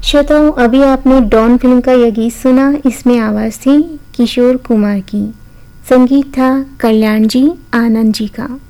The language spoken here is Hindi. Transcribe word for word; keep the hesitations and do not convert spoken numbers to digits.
श्रोताओं, अभी आपने डॉन फिल्म का यह गीत सुना। इसमें आवाज़ थी किशोर कुमार की, संगीत था कल्याण जी आनंद जी का।